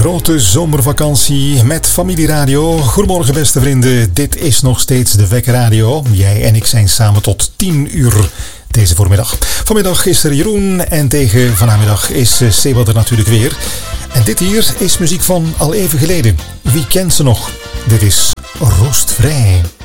grote zomervakantie met familieradio. Goedemorgen beste vrienden, dit is nog steeds de Wekkerradio. Jij en ik zijn samen tot 10 uur deze voormiddag. Vanmiddag is er Jeroen en tegen vanmiddag is Sebald er natuurlijk weer. En dit hier is muziek van al even geleden. Wie kent ze nog? Dit is Roostvrij.